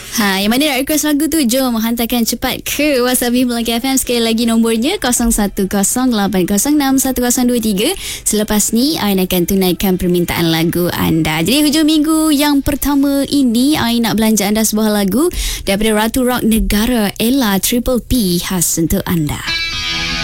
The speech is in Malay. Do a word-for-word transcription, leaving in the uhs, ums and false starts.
Ha, yang mana nak request lagu tu, jom hantarkan cepat ke WhatsApp Melaka F M. Sekali lagi nombornya kosong satu kosong lapan kosong enam satu kosong dua tiga. Selepas ni Ain akan tunaikan permintaan lagu anda. Jadi hujung minggu yang pertama ini, Ain nak belanja anda sebuah lagu daripada Ratu Rock Negara, Ella Triple P, khas untuk anda.